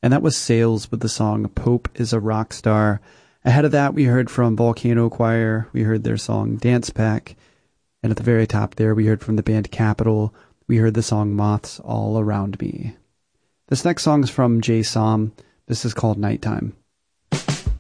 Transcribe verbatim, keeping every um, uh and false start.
and that was Sales with the song Pope is a Rock Star. Ahead of that, we heard from Volcano Choir. We heard their song Dance Pack. And at the very top there, we heard from the band Capital. We heard the song Moths All Around Me. This next song is from Jay Som. This is called Nighttime.